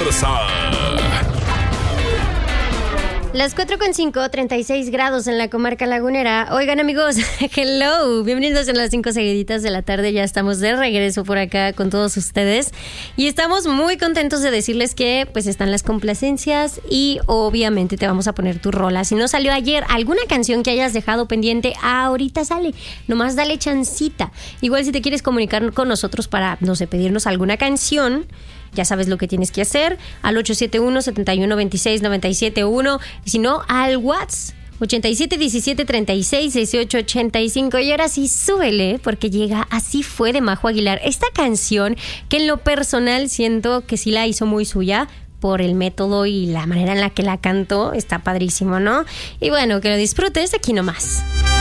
Garza. Las 4:05, 36 grados en la comarca lagunera. Oigan, amigos, hello, bienvenidos a las 5 seguiditas de la tarde. Ya estamos de regreso por acá con todos ustedes y estamos muy contentos de decirles que pues están las complacencias y obviamente te vamos a poner tu rola. Si no salió ayer alguna canción que hayas dejado pendiente, ahorita sale. Nomás dale chancita. Igual si te quieres comunicar con nosotros para, no sé, pedirnos alguna canción, ya sabes lo que tienes que hacer, al 871-7126-971, y si no, al WhatsApp 8717361885. Y ahora sí, súbele, porque llega Así fue de Majo Aguilar. Esta canción que en lo personal siento que sí la hizo muy suya por el método y la manera en la que la cantó. Está padrísimo, ¿no? Y bueno, que lo disfrutes aquí nomás.